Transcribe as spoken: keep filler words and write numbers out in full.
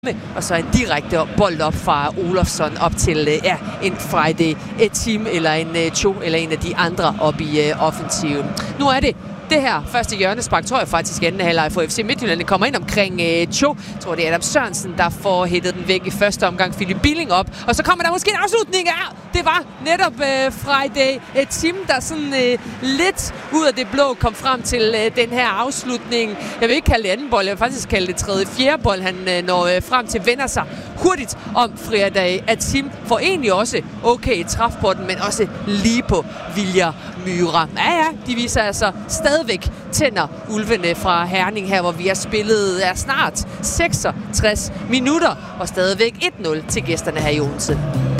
Og så en direkte bold op fra Olofsson op til ja, en Friday et team eller en uh, Cho eller en af de andre op i uh, offensiven. Nu er det det her første hjørnespark, tror jeg faktisk anden halvleg for F C Midtjylland. kommer ind omkring uh, Cho. Jeg tror, det er Adam Sørensen, der får hættet den væk i første omgang. Philip Billing op. Og så kommer der måske en afslutning af. Det var netop uh, Friday et team, der sådan uh, lidt ud af det blå kom frem til uh, den her afslutning. Jeg vil ikke kalde det anden bold, jeg vil faktisk kalde det tredje fjerde bold. Han uh, når uh, frem til, vender sig hurtigt om Friday et team. Får egentlig også okay træf på den, men også lige på Viljar Myhra. Ja, ja, de viser altså stadigvæk tænder ulvene fra Herning her, hvor vi har spillet er snart seksogtres minutter og stadigvæk et nul til gæsterne her i Odense.